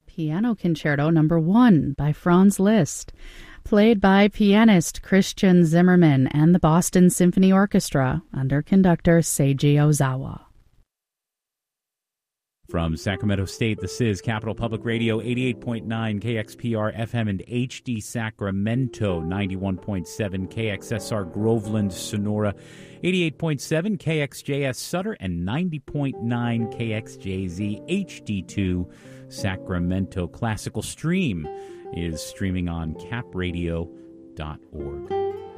Piano Concerto No. 1 by Franz Liszt, played by pianist Christian Zimmermann and the Boston Symphony Orchestra under conductor Seiji Ozawa. From Sacramento State, this is Capital Public Radio, 88.9 KXPR FM and HD Sacramento, 91.7 KXSR Groveland, Sonora, 88.7 KXJS Sutter, and 90.9 KXJZ HD2 Sacramento. Classical Stream is streaming on capradio.org.